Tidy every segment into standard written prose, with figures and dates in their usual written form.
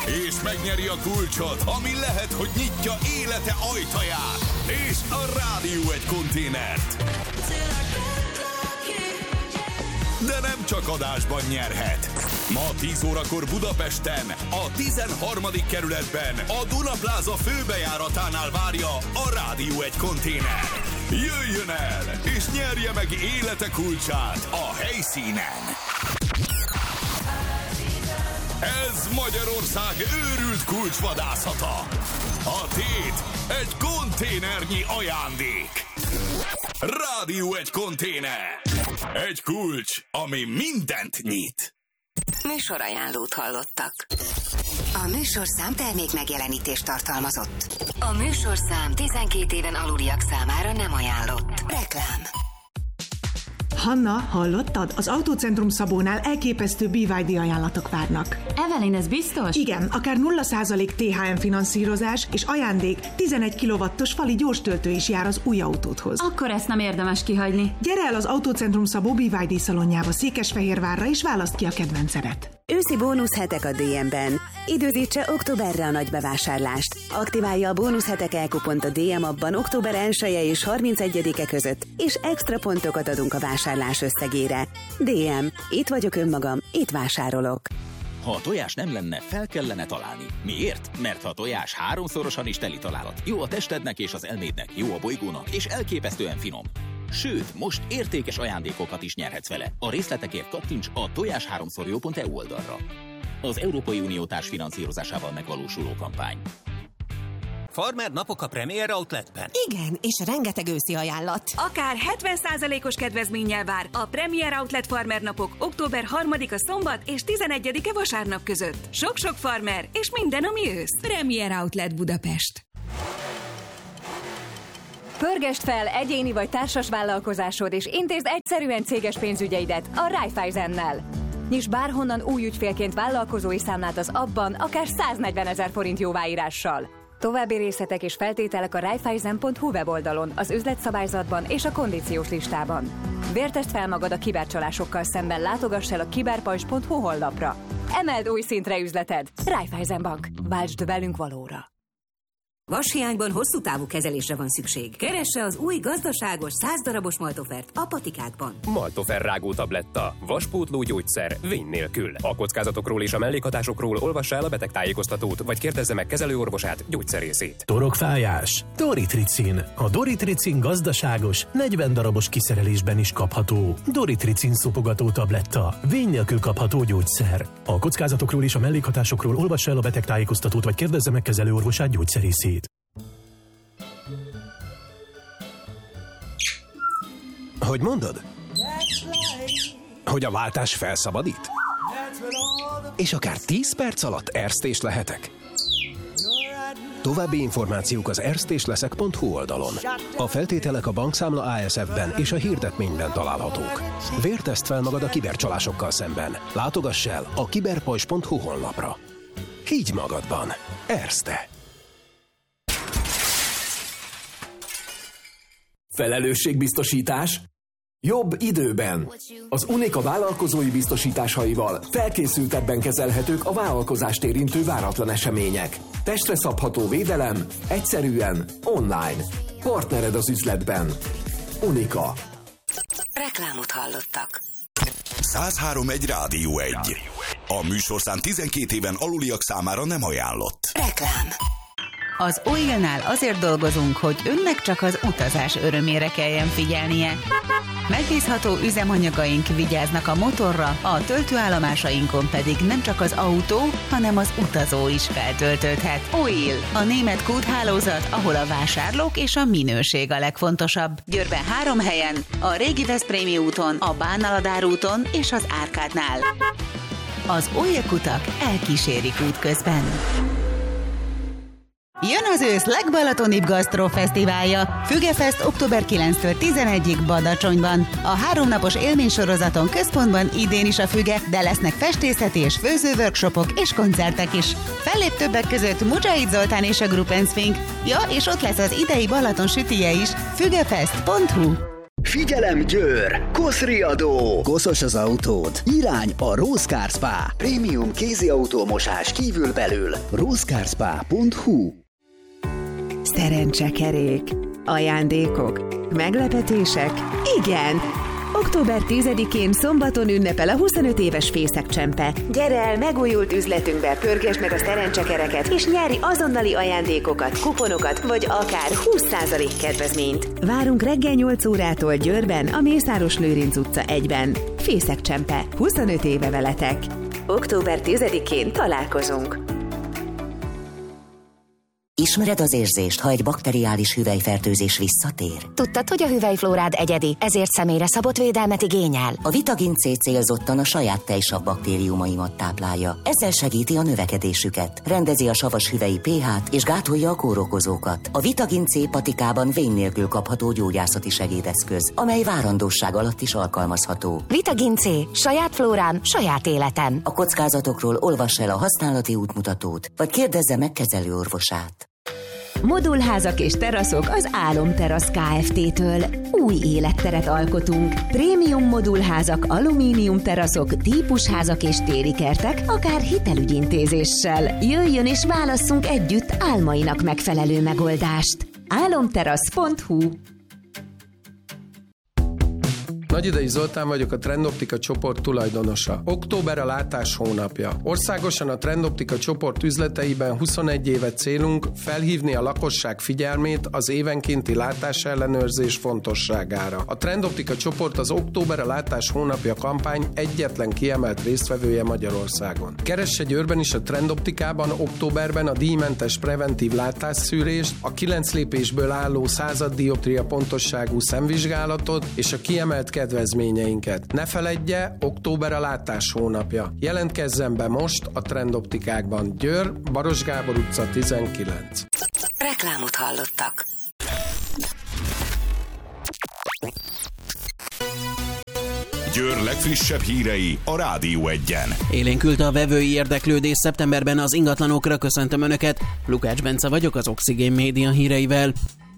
és megnyeri a kulcsot, ami lehet, hogy nyitja élete ajtaját. És a Rádió egy konténert. De nem csak adásban nyerhet. Ma 10 órakor Budapesten, a 13. kerületben, a Dunapláza főbejáratánál várja a Rádió egy konténer. Jöjjön el, és nyerje meg élete kulcsát a helyszínen. Ez Magyarország őrült kulcsvadászata. A tét egy konténernyi ajándék. Rádió egy konténer. Egy kulcs, ami mindent nyit. Műsorajánlót hallottak. A műsorszám termék megjelenítést tartalmazott. A műsorszám 12 éven aluliak számára nem ajánlott. Reklám. Hanna, hallottad? Az Autócentrum Szabónál elképesztő BYD ajánlatok várnak. Evelyn, ez biztos? Igen, akár 0% THM finanszírozás és ajándék 11 kW-os fali gyorstöltő is jár az új autódhoz. Akkor ezt nem érdemes kihagyni. Gyere el az Autócentrum Szabó BYD szalonjába Székesfehérvárra és válaszd ki a kedvencedet. Őszi bónuszhetek a DM-ben. Időzítse októberre a nagy bevásárlást. Aktiválja a bónuszhetek elkupont a DM appban október 1-e és 31-e között, és extra pontokat adunk a vásárlás összegére. DM. Itt vagyok önmagam, itt vásárolok. Ha a tojás nem lenne, fel kellene találni. Miért? Mert ha a tojás 3-szorosan is teli találat. Jó a testednek és az elmédnek, jó a bolygónak, és elképesztően finom. Sőt, most értékes ajándékokat is nyerhetsz vele. A részletekért kattints a tojás3szorjó.eu oldalra. Az Európai Unió társfinanszírozásával megvalósuló kampány. Farmer napok a Premier Outletben. Igen, és rengeteg őszi ajánlat. Akár 70%-os kedvezménnyel vár a Premier Outlet Farmer napok október 3-a szombat és 11-e vasárnap között. Sok-sok farmer és minden, ami ősz. Premier Outlet Budapest. Pörgesd fel egyéni vagy társas vállalkozásod, és intézd egyszerűen céges pénzügyeidet a Raiffeisennel. Nyiss bárhonnan új ügyfélként vállalkozói számlát az appban, akár 140 000 forint jóváírással. További részletek és feltételek a raiffeisen.hu weboldalon, az üzletszabályzatban és a kondíciós listában. Vértesd fel magad a kibercsalásokkal szemben, látogass el a kiberpajzs.hu honlapra. Emeld új szintre üzleted. Raiffeisen Bank. Váltsd velünk valóra. Vashiányban hosszú távú kezelésre van szükség. Keresse az új gazdaságos 100 darabos Maltofert a patikákban. Maltofer rágó tabletta. Vaspótló gyógyszer vény nélkül. A kockázatokról és a mellékhatásokról olvassa el a betegtájékoztatót, vagy kérdezze meg kezelőorvosát, gyógyszerészét. Torokfájás? Doritricin. A Doritricin gazdaságos, 40 darabos kiszerelésben is kapható. Doritricin szopogató tabletta. Vény nélkül kapható gyógyszer. A kockázatokról és a mellékhatásokról olvassa el a betegtájékoztatót, vagy kérdezze meg kezelőorvosát, gyógyszerészét. Hogy mondod? Hogy a váltás felszabadít? És akár 10 perc alatt erztés lehetek? További információk az erztésleszek.hu oldalon. A feltételek a bankszámla ASF-ben és a hirdetményben találhatók. Vérteszt fel magad a kibercsalásokkal szemben. Látogass el a kiberpajzs.hu honlapra. Higgy magadban. Erzte. Felelősségbiztosítás? Jobb időben. Az Unica vállalkozói biztosításaival felkészültebben kezelhetők a vállalkozást érintő váratlan események. Testre szabható védelem, egyszerűen, online. Partnered az üzletben. Unica. Reklámot hallottak. 103.1 Rádió 1. A műsorszám 12 éven aluliak számára nem ajánlott. Reklám. Az Oilnál azért dolgozunk, hogy önnek csak az utazás örömére kelljen figyelnie. Megbízható üzemanyagaink vigyáznak a motorra, a töltőállomásainkon pedig nem csak az autó, hanem az utazó is feltöltődhet. Oil, a német kúthálózat, ahol a vásárlók és a minőség a legfontosabb. Győrben 3 helyen, a régi Veszprémi úton, a Bánaladár úton és az Árkádnál. Az Oil kutak elkísérik útközben. Jön az ősz legbalatonibb gasztrofesztiválja. Fügefest október 9-től 11-ig Badacsonyban. A 3 napos élménysorozaton központban idén is a Füge, de lesznek festészeti és főzőworkshopok és koncertek is. Fellép többek között Mujahid Zoltán és a Gruppen Swing. Ja, és ott lesz az idei Balaton sütije is. Fügefest.hu. Figyelem Győr! Koszriadó! Koszos az autód? Irány a Rose Car Spa. Prémium kézi autómosás kívül-belül. rosecarspa.hu. Szerencsekerék, ajándékok, meglepetések? Igen! Október 10-én szombaton ünnepel a 25 éves Fészek-Csempe. Gyere el megújult üzletünkbe, pörgesd meg a szerencsekereket, és nyeri azonnali ajándékokat, kuponokat, vagy akár 20% kedvezményt. Várunk reggel 8 órától Győrben, a Mészáros Lőrinc utca 1-ben. Fészek-Csempe, 25 éve veletek. Október 10-én találkozunk. Ismered az érzést, ha egy bakteriális hüvelyfertőzés visszatér? Tudtad, hogy a hüvelyflórád egyedi, ezért személyre szabott védelmet igényel? A Vitagin C célzottan a saját tejsav baktériumaimat táplálja. Ezzel segíti a növekedésüket, rendezi a savas hüvelyi pH-t és gátolja a kórokozókat. A Vitagin C patikában vén nélkül kapható gyógyászati segédeszköz, amely várandóság alatt is alkalmazható. Vitagin C. Saját flórám, saját életem. A kockázatokról olvass el a használati útmutatót, vagy kérdezze meg kezelőorvosát. Modulházak és teraszok az Álom Terasz Kft-től. Új életteret alkotunk. Prémium modulházak, alumínium teraszok, típusházak és téli kertek, akár hitelügyintézéssel. Jöjjön és válasszunk együtt álmainak megfelelő megoldást. álomterasz.hu. Nagyidei Zoltán vagyok, a Trendoptika csoport tulajdonosa. Október a látás hónapja. Országosan a Trendoptika csoport üzleteiben 21 éve célunk felhívni a lakosság figyelmét az évenkénti látásellenőrzés fontosságára. A Trendoptika csoport az Október a látás hónapja kampány egyetlen kiemelt résztvevője Magyarországon. Keresse Győrben is a Trendoptikában októberben a díjmentes preventív látásszűrést, a 9 lépésből álló 100 dioptria pontosságú szemvizsgálatot és a kiemelt kedvezményeinket. Ne feledje, október a látás hónapja. Jelentkezzen be most a Trendoptikákban. Győr, Baros Gábor utca 19. Reklámot hallottak. Győr legfrissebb hírei a Rádió 1-en. Élénkült a vevői érdeklődés szeptemberben az ingatlanokra. Köszöntöm Önöket, Lukács Bence vagyok az Oxigén Média híreivel.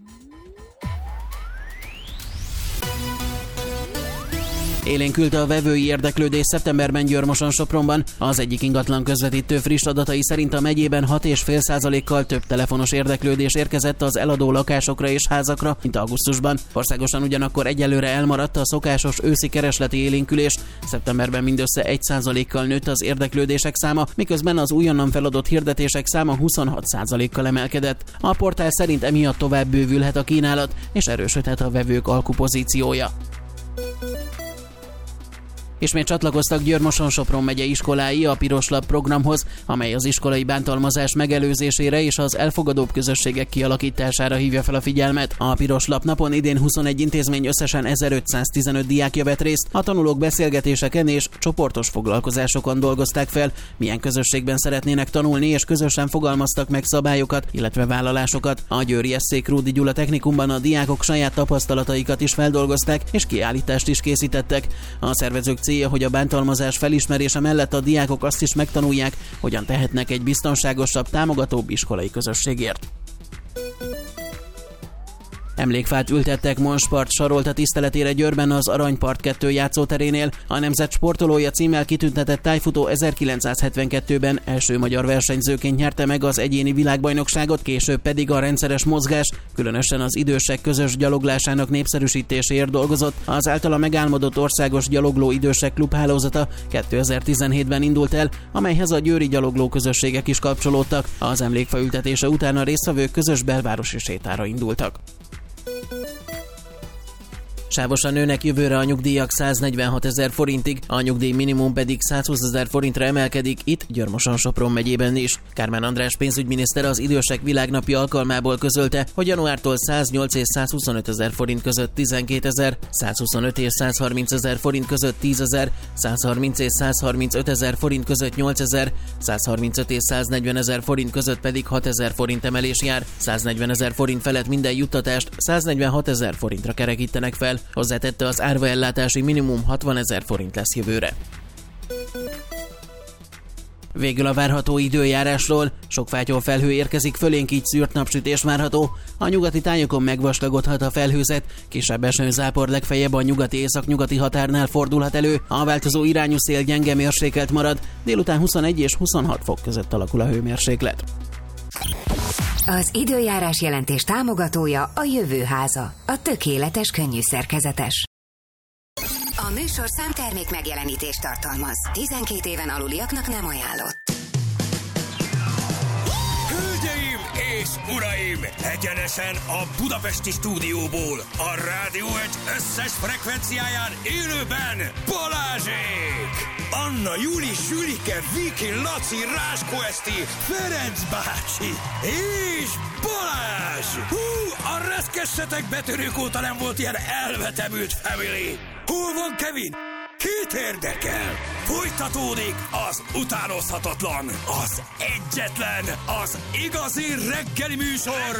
Élénkült a vevői érdeklődés szeptemberben Győr-Moson-Sopronban. Az egyik ingatlan közvetítő friss adatai szerint a megyében 6,5%-kal több telefonos érdeklődés érkezett az eladó lakásokra és házakra, mint augusztusban. Országosan ugyanakkor egyelőre elmaradt a szokásos őszi keresleti élénkülés. Szeptemberben mindössze 1%-kal nőtt az érdeklődések száma, miközben az újonnan feladott hirdetések száma 26%-kal emelkedett. A portál szerint emiatt tovább bővülhet a kínálat, és erősödhet a vevők alkupozíciója. Ismét csatlakoztak Győr-Moson-Sopron megye iskolái a Piros Lap programhoz, amely az iskolai bántalmazás megelőzésére és az elfogadóbb közösségek kialakítására hívja fel a figyelmet. A Piros Lap napon idén 21 intézmény összesen 1515 diákja vett részt, a tanulók beszélgetéseken és csoportos foglalkozásokon dolgozták fel, milyen közösségben szeretnének tanulni, és közösen fogalmaztak meg szabályokat, illetve vállalásokat. A győri Eszék Rúdi Gyula technikumban a diákok saját tapasztalataikat is feldolgozták, és kiállítást is készítettek. A szervezők célja, hogy a bántalmazás felismerése mellett a diákok azt is megtanulják, hogyan tehetnek egy biztonságosabb, támogatóbb iskolai közösségért. Emlékfát ültettek Monspart Sarolta tiszteletére Győrben az Aranypart 2 játszóterénél. A nemzet sportolója címmel kitüntetett tájfutó 1972-ben első magyar versenyzőként nyerte meg az egyéni világbajnokságot, később pedig a rendszeres mozgás, különösen az idősek közös gyaloglásának népszerűsítéséért dolgozott. Az általa megálmodott országos gyalogló idősek klubhálózata 2017-ben indult el, amelyhez a győri gyalogló közösségek is kapcsolódtak. Az emlékfa ültetése után a résztvevők közös belvárosi sétára indultak. Sávosan nőnek jövőre a nyugdíjak 146 000 forintig, a nyugdíj minimum pedig 120 000 forintra emelkedik, itt Győr-Moson-Sopron megyében is. Kármán András pénzügyminiszter az Idősek Világnapja alkalmából közölte, hogy januártól 108 és 125 000 forint között 12 000, 125 és 130 000 forint között 10 000, 130 és 135 000 forint között 8 000, 135 és 140 000 forint között pedig 6 000 forint emelés jár, 140 000 forint felett minden juttatást 146 000 forintra kerekítenek fel. Hozzátette, az árvaellátási minimum 60 000 forint lesz jövőre. Végül a várható időjárásról. Sok fátyol felhő érkezik fölénk, így szűrt napsütés várható. A nyugati tájokon megvastagodhat a felhőzet, kisebb esőzápor legfeljebb a nyugati-északnyugati határnál fordulhat elő. A változó irányú szél gyenge mérsékelt marad, délután 21 és 26 fok között alakul a hőmérséklet. Az időjárás jelentés támogatója a Jövőháza, a tökéletes könnyű szerkezetes. A műsorszám termék megjelenítést tartalmaz. 12 éven aluliaknak nem ajánlott. Hölgyeim és uraim! Egyenesen a budapesti stúdióból, a Rádió egy összes frekvenciáján élőben Balázsék! Anna, Juli, Zsülike, Viki, Laci, Ráskó Eszti, Ferenc bácsi és Balázs! Hú, a reszkessetek betörők óta nem volt ilyen elvetemült family! Hol van Kevin? Kit érdekel? Folytatódik az utánozhatatlan, az egyetlen, az igazi reggeli műsor,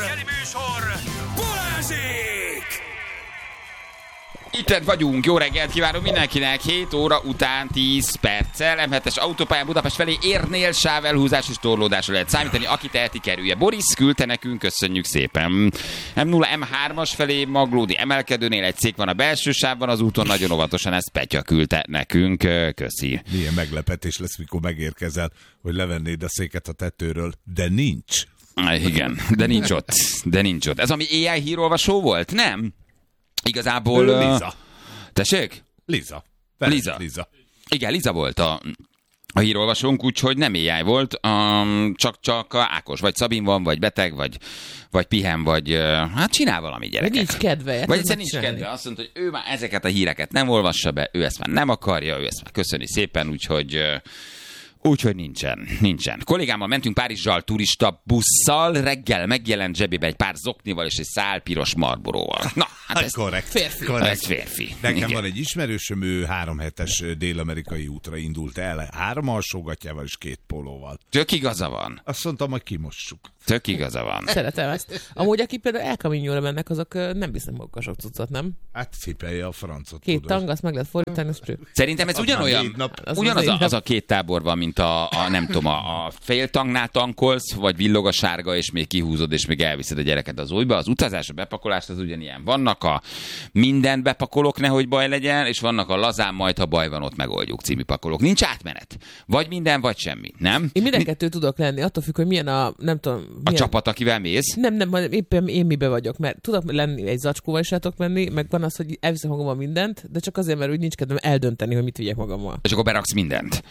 Balázsék! Itt vagyunk, jó reggelt kívánunk mindenkinek, 7 óra után 10 perccel, M7-es autópályán Budapest felé érnél sávelhúzás és torlódásra lehet számítani, aki teheti kerülje. Boris küldte nekünk, köszönjük szépen. M0, M3-as felé Maglódi emelkedőnél egy szék van a belső sávban, az úton nagyon óvatosan, ezt Petya küldte nekünk, köszi. Milyen meglepetés lesz, mikor megérkezel, hogy levennéd a széket a tetőről, de nincs. Igen, de nincs ott. Ez ami AI hírolvasó volt? Nem? Igazából... Liza. Tessék? Liza. Igen, Liza volt a hírolvasónk, úgyhogy nem AI volt, csak Ákos, vagy Szabin van, vagy beteg, vagy pihen, vagy hát csinál valami gyerekek. Vagy nincs kedve. Vagy egyszerűen nincs kedve. Azt mondta, hogy ő már ezeket a híreket nem olvassa be, ő ezt már nem akarja, ő ezt már köszöni szépen, úgyhogy nincsen. Kollégámmal mentünk Párizsal turista busszal, reggel megjelent zsebébe egy pár zoknival és egy szál piros Marlboróval. Na, hát ez korrekt. Férfi. Nekem igen. van egy ismerősöm, ő 3 hetes dél-amerikai útra indult el, 3 alsógatjával és 2 pólóval. Tök igaza van. Azt mondtam, hogy kimossuk. Tök igaza van. Szeretem ezt. Amúgy, akik például El Camino-ra mennek, azok nem visznek magukkal sok cuccot, nem? Hát cipelje a francot. 2 tang, azt meg lehet fordítani, az cső. Szerintem ez ugyanaz a két tábor van, mint nem tudom, a fél tangnál tankolsz, vagy villog a sárga, és még kihúzod, és még elviszed a gyereket az újba. Az utazás, a bepakolás, az ugyanilyen. Vannak a mindent bepakolok, nehogy baj legyen, és vannak a lazán, majd ha baj van, ott megoldjuk című pakolók. Nincs átmenet. Vagy minden, vagy semmi, nem? Én minden kettő tudok lenni, attól függ, hogy milyen nem tudom... A csapat, akivel mész? Nem, éppen én mibe vagyok, mert tudok lenni egy zacskóval is tudok menni, meg van az, hogy elviszem magammal mindent, de csak azért, mert úgy nincs kedvem eldönteni, hogy mit vigyek magammal. És akkor beraksz mindent.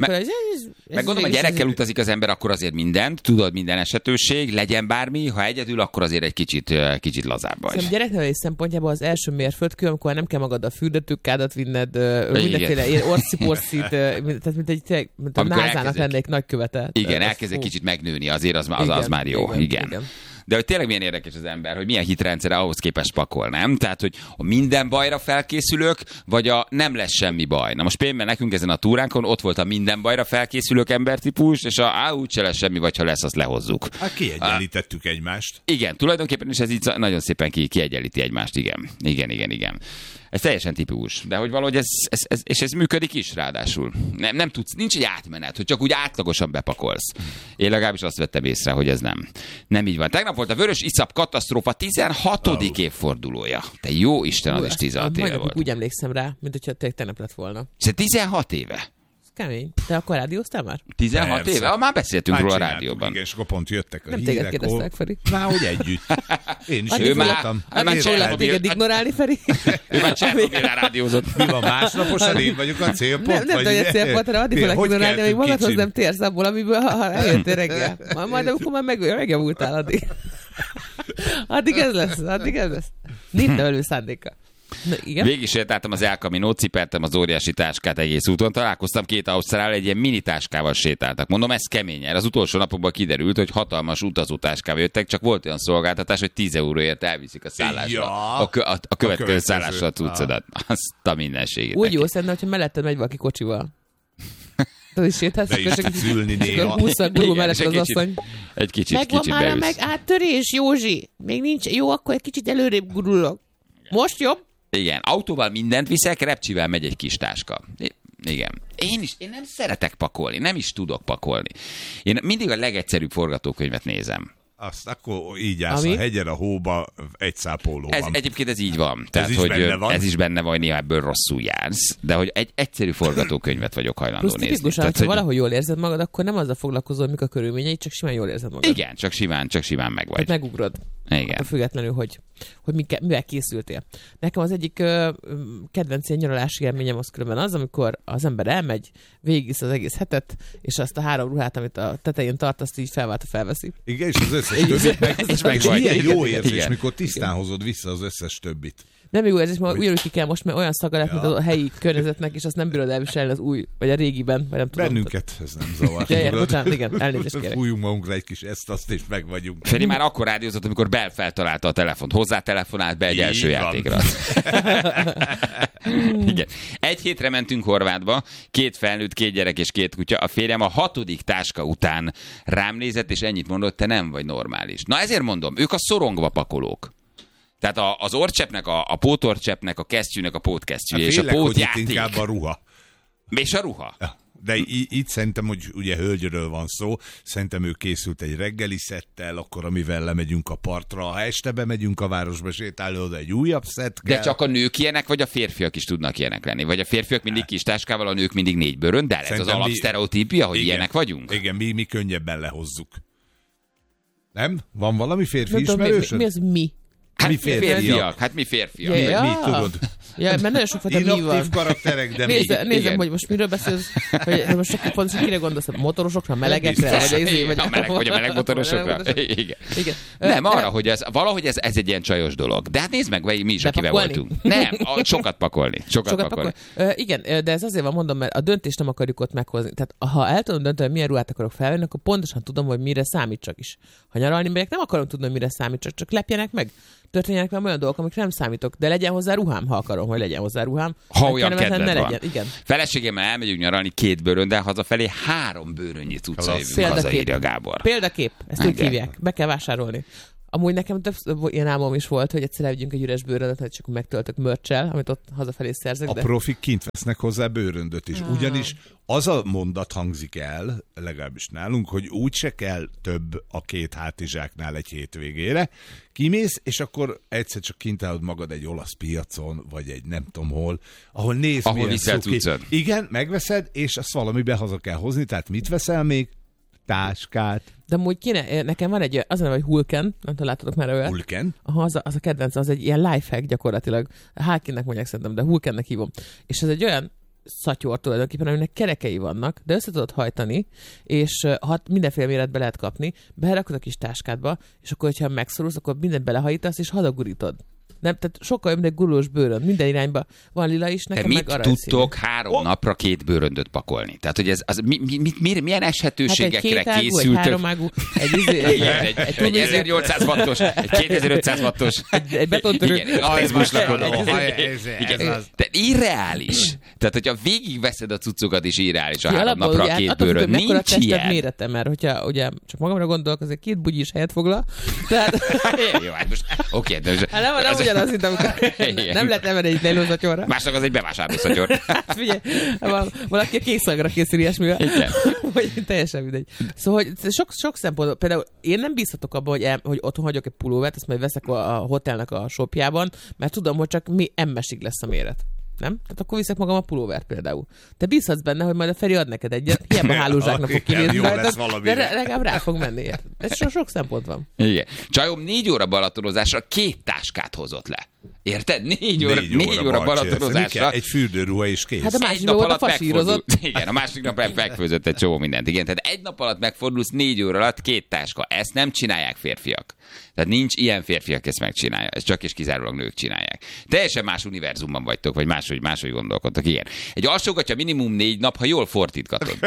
Meg gondolom, hogy gyerekkel utazik az ember, akkor azért mindent, tudod, minden esetőség, legyen bármi, ha egyedül, akkor azért egy kicsit lazább vagy. Szerintem gyereknevelés szempontjából az első mérföldkő, amikor nem kell magad a fürdőtőkádat vinned, mindenféle orsziporszát, tehát mint a názának lennék nagykövete. Igen, elkezd egy kicsit megnőni, azért az már jó. Igen. De hogy tényleg milyen érdekes az ember, hogy milyen hitrendszere ahhoz képest pakol, nem? Tehát, hogy a minden bajra felkészülök, vagy a nem lesz semmi baj. Na most például nekünk ezen a túránkon ott volt a minden bajra felkészülők embertípus, és úgyse lesz semmi, vagy ha lesz, azt lehozzuk. Hát kiegyenlítettük egymást. Igen, tulajdonképpen is ez így nagyon szépen kiegyenlíti egymást, igen. Ez teljesen tipikus, de hogy valahogy ez működik is ráadásul. Nem tudsz, nincs egy átmenet, hogy csak úgy átlagosan bepakolsz. Én legalábbis azt vettem észre, hogy ez nem így van. Tegnap volt a Vörös iszap katasztrófa 16. évfordulója. Te jó Isten, az is 16 éve volt. Úgy emlékszem rá, mint hogyha tegnap lett volna. Ez 16 éve? Kemény. Te akkor rádióztál már? 16 persze. Éve? Már beszéltünk róla a rádióban. Igen, és akkor pont jöttek a nem hírek. Nem téged kérdeztek, Feri. Már hogy együtt. Én is voltam. Addig lehet téged ignorálni, Feri. Ő már Csernobilnál rádiózott. Mi van, másnaposan én vagyok a célpont? Nem tudom, hogy a célpont, hanem addig fognak ignorálni, hogy magadhoz nem térsz abból, amiből ha eljöttél reggel. Majd amikor már megjavultál addig. Addig ez lesz. Nincs nevelő szándéka. Végig sétáltam az El Camino, cipertem az óriási táskát egész úton, találkoztam 2 ausztrál, egy ilyen mini táskával sétáltak. Mondom, ez kemény. Az utolsó napokban kiderült, hogy hatalmas utazótáskával jöttek, csak volt olyan szolgáltatás, hogy 10 euróért elviszik a szállásba. A következő szállásra a cuccodat. Azt a mindenségét. Úgy jó szerintem, hogyha melletted megy valaki kocsival. Tudod, sétálsz, és tudsz ülni néha. 20 gurul mellett az asszony. Egy kicsit megvan már meg áttörés, Józsi. Még nincs. Jó, akkor egy kicsit előrébb gurulok. Most jobb? Igen, autóval mindent viszek, repcsivel megy egy kis táska. Igen. Én nem szeretek pakolni, nem is tudok pakolni. Én mindig a legegyszerűbb forgatókönyvet nézem. Azt akkor így állsz a hegyen, a hóba, egy szápóló van. Egyébként ez így van. Tehát, ez is benne van, néha ebből rosszul jársz, de hogy egy egyszerű forgatókönyvet vagyok hajlandó nézni. Tipikusan, tehát, ha valahogy jól érzed magad, akkor nem azzal foglalkozol, mik a körülményei, csak simán jól érzed magad. Igen, csak simán meg vagy. Hát megugrod. Igen. Függetlenül, hogy mivel készültél. Nekem az egyik kedvenc ilyen nyaralási élményem az különben az, amikor az ember elmegy, végigvisz az egész hetet, és azt a 3 ruhát, amit a tetején tart, azt így felveszi. Igen, és az összes többit meg ilyen jó érzés, mikor tisztán hozod vissza az összes többit. Nem jó érzés, mert ugyanúgy ki kell most, mert olyan szaga lett, mint a helyi környezetnek, és azt nem bírod elviselni az új, vagy a régiben, vagy nem tudom. Bennünket ez nem zavar. Bocsánat, igen, elnézést kérek. Fújjunk magunkra egy kis ezt-azt, és meg vagyunk. Feri már akkor rádiózott, amikor Bell feltalálta a telefont. Hozzátelefonált be egy első játékra. Igen. 1 hétre mentünk Horvátba, 2 felnőtt, 2 gyerek és 2 kutya. A férjem a 6. táska után rám nézett, és ennyit mondott, te nem vagy normális. Na ezért mondom, ők a szorongva pakolók. Tehát az orrcseppnek, a pótorcseppnek, a kesztyűnek a pótkesztyű, és a pótjáték. Inkább a ruha. És a ruha. Ja. De itt szerintem, hogy ugye hölgyről van szó, szerintem ő készült egy reggeli szettel, akkor amivel lemegyünk a partra, ha este bemegyünk a városba, sétálni oda egy újabb szett kell. De csak a nők ilyenek, vagy a férfiak is tudnak ilyenek lenni? Vagy a férfiak mindig kis táskával, a nők mindig 4 bőrön, de ez az alapsztereotípia, hogy igen, ilyenek vagyunk? Igen, mi könnyebben lehozzuk. Nem? Van valami férfi ismerősöd? Mi az mi? Hát mi férfiak. Hát mi férfiak. Ja. Mi tudod? Ja, mert nagyon sok fajta mi van. Karakterek, de nézem, hogy most miről beszélsz, hogy most csak pontosan kire gondolsz, a motorosokra, a melegekre, vagy a meleg motorosokra. Igen. Nem, arra, hogy valahogy ez egy ilyen csajos dolog. De hát nézd meg, mi is, akivel voltunk. Nem, sokat pakolni. Igen, de ez azért van, mondom, mert a döntést nem akarjuk ott meghozni. Tehát ha el tudom dönteni, hogy milyen ruhát akarok felvenni, akkor pontosan tudom, hogy mire számítsak is. Ha nyaralni megyek, nem akarom tudni, hogy mire számítsak, csak lepjenek meg. Történjenek már olyan dolgok, amik nem számítok, de legyen hozzá ruhám, ha akarom, hogy legyen hozzá ruhám. Ha olyan kedved van. Legyen. Igen. Feleségemmel elmegyünk nyaralni 2 bőrön, de hazafelé 3 bőrönnyi cucca jövünk, hazaírja Gábor. Példakép, ezt úgy hívják, be kell vásárolni. Amúgy nekem több ilyen álmom is volt, hogy egyszer elvigyünk egy üres bőröndöt, hogy csak megtöltök mörcsel, amit ott hazafelé szerzek. A profik kint vesznek hozzá bőröndöt is. Ugyanis az a mondat hangzik el, legalábbis nálunk, hogy úgyse kell több a 2 hátizsáknál egy hétvégére. Kimész, és akkor egyszer csak kint állod magad egy olasz piacon, vagy egy nem tudom hol, ahol nézd, ahol viszel cuccot. Igen, megveszed, és azt valamibe haza kell hozni, tehát mit veszel még? Táskát. De amúgy nekem van egy, az a neve, hogy Hulken, nem tudom, láttatok már olyat. Hulken? Aha, az a kedvenc, az egy ilyen lifehack gyakorlatilag. Hulkennek mondják szerintem, de Hulkennek hívom. És ez egy olyan szatyor tulajdonképpen, aminek kerekei vannak, de össze tudod hajtani, és mindenféle méretbe lehet kapni, berakod a kis táskádba, és akkor, hogyha megszorulsz, akkor mindent belehajítasz, és hadagurítod. Nem, tehát sokkal jobb, mint egy gurulós bőrönd. Minden irányba van lila is, nekem meg aranyszínű. Mit tudtok 3 napra 2 bőröndöt pakolni? Tehát, hogy ez milyen eshetőségekre hát készültök? Egy 2-ágú, egy 1800 wattos, egy 2500 wattos. Egy betontörő. De irreális. Tehát, hogyha végigveszed a cuccokat is irreális a 3 napra a 2 bőrönd. Nincs ilyen. Mérete, mert hogyha ugye csak magamra gondolok, azért 2 bugyi is helyet foglal. Jó, hát most oké, de nem ugyanaz, mint amikor nem lehet emelni egy lejlózatyorra. Másnak az egy bevásárlószatyor. Figyelj, valaki a készszagra készül ilyesmivel. Hogy teljesen mindegy. Szóval hogy sok szempontból, például én nem bízhatok abban, hogy otthon hagyok egy pulóvert, ezt majd veszek a hotelnek a shopjában, mert tudom, hogy csak MS-ig lesz a méret. Nem? Tehát akkor viszek magam a pulóvert például. Te bízhatsz benne, hogy majd a Feri ad neked egyet, hiába hálózsáknak fog kinézni, de legalább rá fog menni. Ez sok szempont van. Igen. Csajom 4 óra balatonozásra 2 táskát hozott le. Érted? 4 óra balatonozásra. Egy fürdőruha és kész. Hát a másik nap alatt megfordult. Igen, a másik nap megfőzött egy csomó mindent. Igen, tehát egy nap alatt megfordulsz, 4 óra alatt 2 táska. Ezt nem csinálják férfiak. Tehát nincs ilyen férfiak, ezt megcsinálja. Ez csak és kizárólag nők csinálják. Teljesen más univerzumban vagytok, vagy máshogy gondolkodtok. Igen. Egy alsógatja minimum 4 nap, ha jól fordítgatod.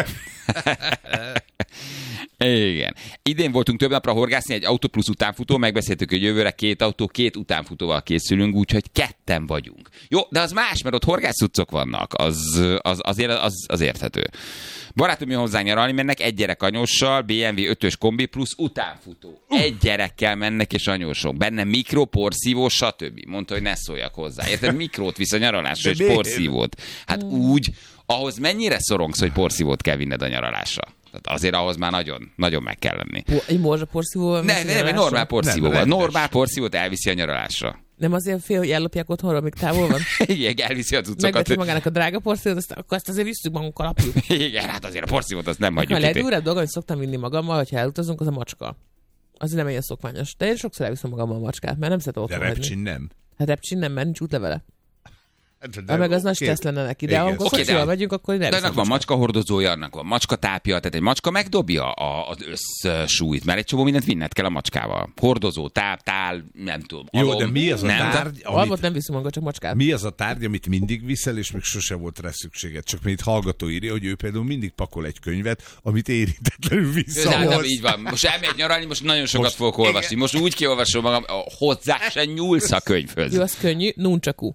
Igen. Idén voltunk több napra horgászni, egy autó plusz utánfutó, megbeszéltük, hogy jövőre 2 autó, 2 utánfutóval készülünk, úgyhogy 2 vagyunk. Jó, de az más, mert ott horgászcuccok vannak, az érthető. Barátom jön hozzá nyaralni, mennek 1 gyerek anyóssal, BMW 5-ös kombi plusz utánfutó. 1 gyerekkel mennek és anyósok. Benne mikro, porszívó, stb. Mondta, hogy ne szóljak hozzá. Érted? Mikrót visz a nyaralásra és porszívót. Hát úgy, ahhoz mennyire szorongsz, hogy porszívót kell vinned a nyaralásra? Tehát azért ahhoz már nagyon, nagyon meg kell lenni. Egy morzsa porszívóval? Nem, egy normál porszívóval. Normál porszívót elviszi a nyaralásra. Nem azért fél, hogy ellopják otthonról, még távol van? Igen, elviszi a cuccokat. Megvetjük magának a drága porszívót, akkor ezt azért visszük magunkkal apjuk. Igen, hát azért a porszívót azt nem hagyjuk itt. A legdurább dolog, amit szoktam vinni magammal, hogyha elutazunk, az a macska. Az nem ilyen szokványos. De én sokszor elviszem magammal a macskát, mert nem szeretem otthon hagyni. De repcsin nem? Hát repcsin nem, mert nincs útlevele. De meg az nagy stressz lenne neki, de amikor kocsival megyünk, akkor nem. De annak van macskahordozója, annak van macskatápja, tehát egy macska megdobja az összsúlyt, mert egy csomó mindent vinned kell a macskával. Hordozó, tál, nem tudom. Jó, de mi az a tárgy, amit nem viszünk maga, csak macskát. Mi az a tárgy, amit mindig viszel, és még sose volt rá szükséged? Csak mint hallgató írja, hogy ő például mindig pakol egy könyvet, amit érintetlenül visszahoz. Így van. Most elmegy nyaralni, most nagyon sokat fogok olvasni. Most úgy kiolvasom magam, hozzá se nyúlsz a könyvhöz. Jó, az könnyű, nunchaku.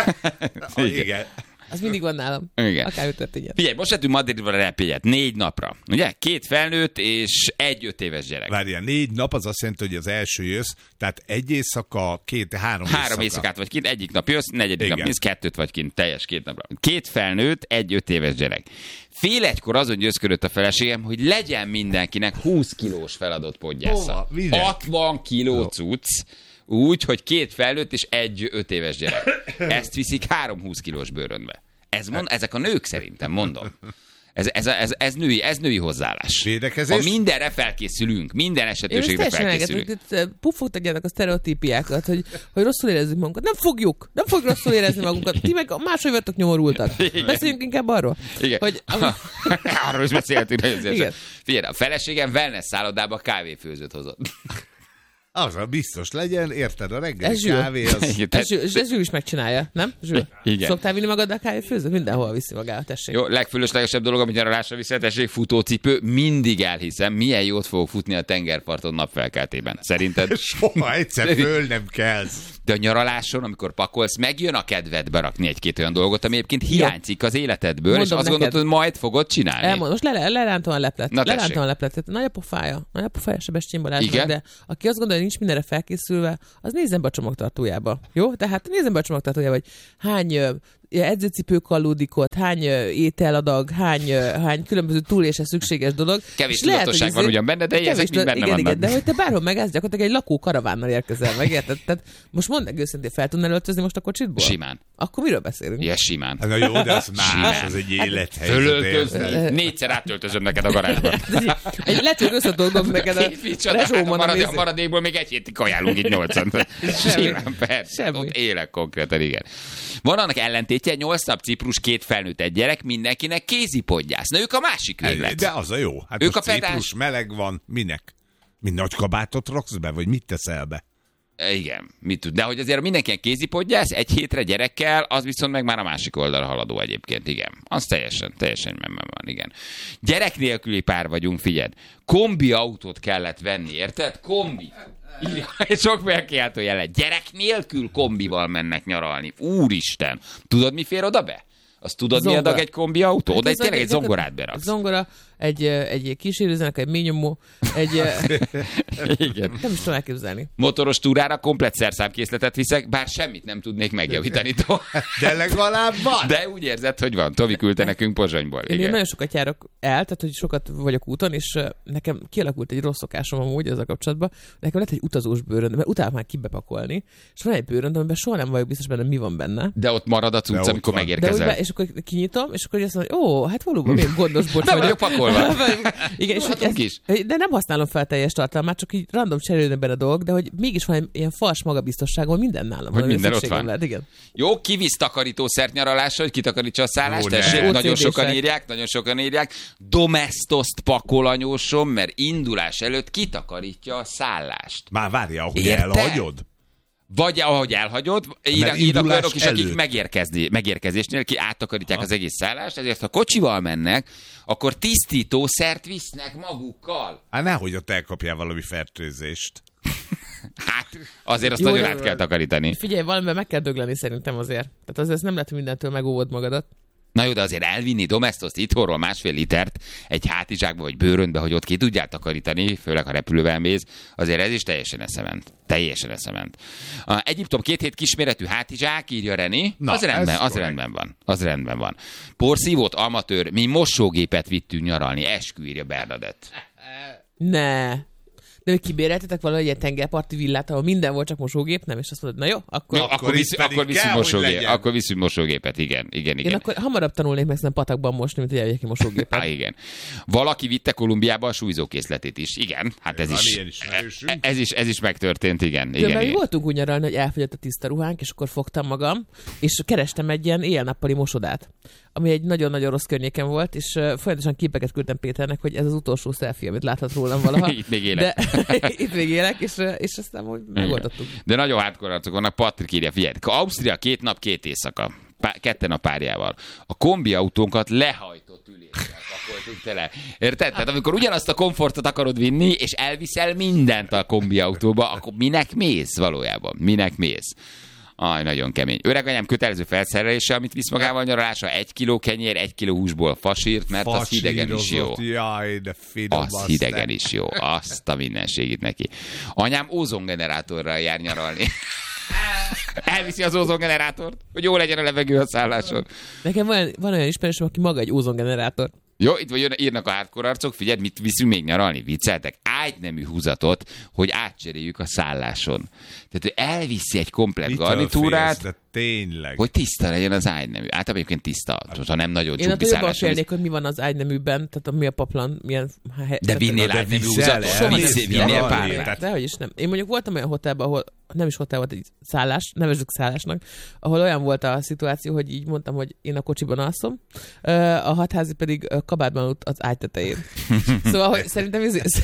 Igen. Az mindig van nálam. Igen. Akár történjen. Figyelj, most lettünk Madridra repélyet 4 napra. Ugye? 2 felnőtt és 1 5 éves gyerek. Várjál, 4 nap az azt jelenti, hogy az első jössz, tehát 1 éjszaka, 3 éjszaka. 3 éjszakát vagy kint, egyik nap jössz, 4. nap mész, 2 vagy kint, teljes 2 napra. 2 felnőtt, 1 5 éves gyerek. Fél egykor azon győzködött a feleségem, hogy legyen mindenkinek 20 kilós feladott podgyásza. 60 kiló cucc. Úgy, hogy 2 felnőtt és 1 5 éves gyerek. Ezt viszik 3 20 kilós bőrönbe. Ezek a nők szerintem, mondom. Ez női hozzáállás. Védekezés? Ha mindenre felkészülünk, minden esetőségre felkészülünk. Puffogtatjátok a sztereotípiákat, hogy rosszul érezzük magunkat. Nem fogjuk rosszul érezni magunkat. Ti meg máshogy vagytok nyomorultak. Beszéljünk inkább arról. Igen. Hogy, arról is beszélhetünk. Figyelj, a feleségem wellness szállodába kávéfőzőt hozott. Az a biztos legyen, érted, a reggeli kávé az... Ez Zsül is megcsinálja, nem? Zsül? Igen. Szoktál vinni magad a kávéfőzőt? Mindenhol viszi magát, tessék. Jó, legfölöslegesebb dolog, amit nyaralásra viszel, tessék, futócipő. Mindig elhiszem, milyen jót fogok futni a tengerparton napfelkeltében. Szerinted? Soha egyszer föl nem kelsz. De a nyaraláson, amikor pakolsz, megjön a kedved berakni 1-2 olyan dolgot, ami egyébként hiányzik az életedből, mondom, és azt gondolod, hogy majd fogod csinálni. Elmondom, most lerántom a leplet. Nagy a pofája Sebestyén Balázsnak, de aki azt gondolja, hogy nincs mindenre felkészülve, az nézzen be a csomagtartójába. Jó? Tehát nézzen be a csomagtartójába, hogy hány edzőcipőkallódikot, hány ételadag, hány különböző túlélésre szükséges dolog. Kevés tudatosság van ugyan benne, de ezek mind benne vannak. Igen, de hogy te bárhol megállsz, gyakorlatilag egy lakó karavánnal érkezel meg, érted? Tehát most mondd meg őszintén, fel tudnál öltözni most a kocsitból? Simán. Akkor miről beszélünk? Igen, simán. Na jó, de az más, az egy élethelyzet. Fölöltözni. 4-szer átöltözöm neked a garázsban. Lehet, hogy összetolgom neked a rezsómon a maradékból még egy hétig kajálunk itt 8-an. Simán, persze. Ott élek konkrétan, igen. Van annak ellentétje, 8 nap Ciprus, 2 felnőtt, 1 gyerek, mindenkinek kézipodgyász. Na ők a másik véglet. De az a jó. Hát ők most a Ciprus meleg van, minek? Mind nagy kabátot raksz be, vagy mit teszel be? Igen, mit tud. De hogy azért mindenkinek kézipodgyász, 1 hétre gyerekkel, az viszont meg már a másik oldalra haladó egyébként, igen. Az teljesen van, igen. Gyerek nélküli pár vagyunk, figyeld. Kombi autót kellett venni, érted? Kombi. Sok megkiáltó jelet. Gyerek nélkül kombival mennek nyaralni. Úristen. Tudod, mi fér oda be? Azt tudod, mi adag egy kombi autó? Oda tényleg egy zongorát beraksz. Zongora, egy kísérőzenek, egy mélynyomó, igen. Nem is tudom elképzelni. Motoros túrára komplet szerszámkészletet viszek, bár semmit nem tudnék megjavítani. De legalább van. De úgy érzed, hogy van. Tovi küldte nekünk Pozsonyból. Én nagyon sokat járok el, tehát hogy sokat vagyok úton, és nekem kialakult egy rossz szokásom amúgy ezzel kapcsolatban. Nekem lett egy utazós bőröndöm, mert utálok már kibepakolni, és van egy bőröndöm, amiben soha nem vagyok biztos benne, mi van benne. De ott marad a cucc, amikor megérkezel. És akkor kinyitom, és akkor azt mondom, hogy ó, hát valóban még gondos bocs vagyok. Igen, és de nem használom fel teljes tartalmát, csak így random cserélődnek benne a dolgok, de hogy mégis van ilyen fals magabiztosság, hogy minden nálam. Hogy minden ott van. Lehet, igen. Jó, kivisz takarítószert nyaralásra, hogy kitakarítsa a szállást, tessék, nagyon sokan írják. Domestoszt pakol anyósom, mert indulás előtt kitakarítja a szállást. Már várja, ahogy elhagyod? Vagy ahogy elhagyod, írnak olyanok is, akik megérkezésnél ki áttakarítják az egész szállást, ezért ha kocsival mennek, akkor tisztítószert visznek magukkal. Hát nehogy ott elkapjál valami fertőzést. Hát azért azt nagyon át kell takarítani. Figyelj, valamiben meg kell dögleni szerintem azért. Tehát azért nem lehet, hogy mindentől megóvod magadat. Na jó, de azért elvinni Domestoszt itthonról 1,5 litert egy hátizsákba vagy bőröntbe, hogy ott ki tudják takarítani, főleg ha repülővel mész, azért ez is teljesen eszement. Teljesen eszement. Egyiptom 2 hét kisméretű hátizsák, írja Reni. Na, az rendben van. Porszívót, amatőr, mi mosógépet vittünk nyaralni, eskü, írja Bernadett. Ne. De hogy kibéreltetek valahogy egy tengerparti villát, ahol minden volt, csak mosógép, nem? És azt mondod, na jó, akkor viszünk mosógépet, igen. Én akkor hamarabb tanulnék meg szerintem patakban mosni, mint hogy elvegyek ki mosógépet. Igen. Valaki vitte Kolumbiába a súlyzókészletet is. Igen, hát ez is megtörtént, igen. Mi voltunk úgy nyaralni, hogy elfogyott a tiszta ruhánk, és akkor fogtam magam, és kerestem egy ilyen éjjel-nappali mosodát, ami egy nagyon-nagyon rossz környéken volt, és folyamatosan képeket küldtem Péternek, hogy ez az utolsó selfie, amit láthat rólam valaha. Itt még élek. Itt még élek, és aztán hogy megoldottuk. De nagyon hardcore arcok vannak. Patrik írja, figyelj, Ausztria 2 nap 2 éjszaka. Ketten a párjával. A kombi autónkat lehajtott üléssel pakoltuk tele. Érted? Tehát amikor ugyanazt a komfortot akarod vinni, és elviszel mindent a kombi autóba, akkor minek mész valójában? Minek mész? Nagyon kemény. Öreganyám kötelező felszerelése, amit visz magával nyaralásra, 1 kiló kenyér, 1 kiló húsból fasírt, mert az hidegen is jó. Jaj, de finom. Az hidegen is jó. Azt a mindenségét neki. Anyám ózongenerátorral jár nyaralni. Elviszi az ózongenerátort, hogy jó legyen a levegő a szálláson. Nekem van olyan ismerősöm, aki maga egy ózongenerátor. Jó, itt írnak a hardcore arcok, figyelj, mit viszünk még nyaralni? Vicceltek? Ágynemű húzatot, hogy átcseréljük a szálláson. Tehát, hogy elviszi egy komplett garnitúrát, de tényleg. Hogy tiszta legyen az ágynemű. Általában egyébként tiszta, ha nem nagyon csúpi szálláson. Én jobban félnék, hogy mi van az ágyneműben, tehát mi a paplan, milyen... De vinnél ágynemű húzatot? Vinnél pár. Dehogy is nem. Én mondjuk voltam olyan hotelben, ahol nem is hotel volt, egy szállás, nevezzük szállásnak, ahol olyan volt a szituáció, hogy így mondtam, hogy én a kocsiban alszom, a hatházi pedig kabátban aludt az ágy tetején. Szóval, hogy szerintem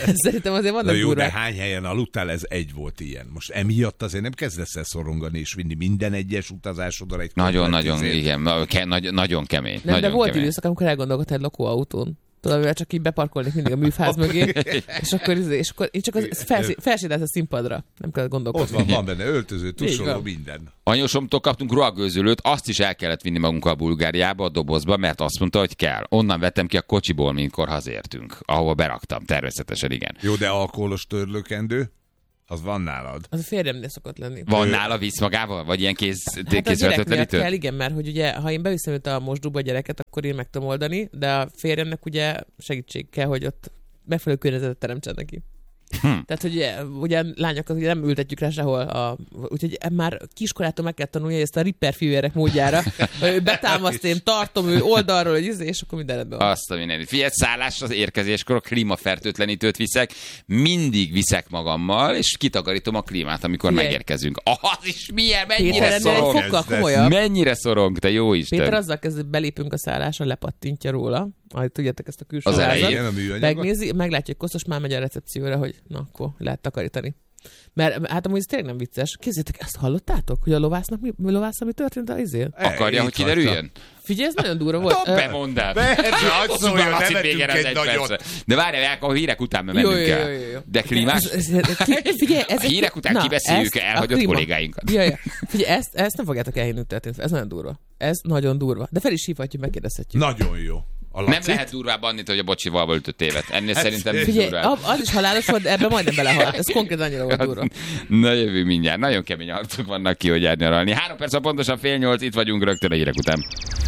azért vannak jó, de hány helyen aludtál, ez egy volt ilyen. Most emiatt azért nem kezdesz el szorongani és vinni minden egyes utazásodra egy nagyon, igen, nagyon kemény. Nem, de volt időszak, amikor elgondolkodtál egy lakóautón. Tudod, mivel csak így beparkolnék mindig a műfáz mögé, és akkor én csak felsétálsz a színpadra. Nem kell gondolkodni. Ott van benne öltöző, tusoló, minden. Anyósomtól kaptunk ruhagőzölőt, azt is el kellett vinni magunkkal Bulgáriába, a dobozba, mert azt mondta, hogy kell. Onnan vettem ki a kocsiból, minkkor hazértünk, ahova beraktam, természetesen, igen. Jó, de alkoholos törlőkendő? Az van nálad? Az a férjemnél szokott lenni. Van nála, visz magával? Vagy ilyen kézvetőtlenítő? Hát igen, mert hogy ugye, ha én beviszem őt a mosdóba a gyereket, akkor én meg tudom oldani, de a férjemnek ugye segítség kell, hogy ott megfelelő környezetet teremtsen neki. Tehát, hogy ugye lányokat ugye nem ültetjük rá sehol, úgyhogy már kiskorától meg kell tanulni ezt a ripper fivérek módjára, hogy betámaszt, én tartom ő oldalról, és akkor minden rendben van. Azt a minden. Figyelj, szállásra az érkezéskor a klímafertőtlenítőt viszek, mindig viszek magammal, és kitakarítom a klímát, amikor megérkezünk. Az is milyen, mennyire szorong. Mennyire szorong, te jó Isten. Péter azzal kezdve, belépünk a szállásra, lepattintja róla. Tudjátok ezt a külső házat. Megnézi, meglátja, hogy koszos, már megy a recepcióra, hogy na, akkor lehet takarítani. Mert hát amúgy ez tényleg nem vicces. Kézzétek, ezt hallottátok, hogy a lovásznak mi történt az izél? Akarja, hogy kiderüljön? Figyelj, ez nagyon durva volt. Bemondál. De várjál, a hírek után menjünk el. De klímás? Figyelj, a hírek után kibeszéljük elhagyott kollégáinkat. Figyelj, ezt nem fogjátok elhinni, történt. Ez nagyon durva. Ez nagyon durva. De fel is hívhatjuk, megkérdezhetjük. Nagyon jó. Nem lehet durvább annit, hogy a bocsival volt ötévet. Ennél szerintem figyelj, az is halálos volt, de ebben majdnem belehalt. Ez konkrétan annyira volt durva. Na jövő mindjárt. Nagyon kemény arcok vannak ki, hogy nyaralni. 3 perc a pontosan 7:30, itt vagyunk rögtön a hírek után.